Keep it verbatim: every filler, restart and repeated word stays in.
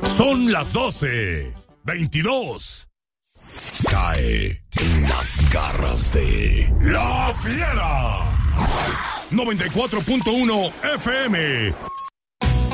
Son las doce veintidós. Cae en las garras de La Fiera. noventa y cuatro punto uno F M.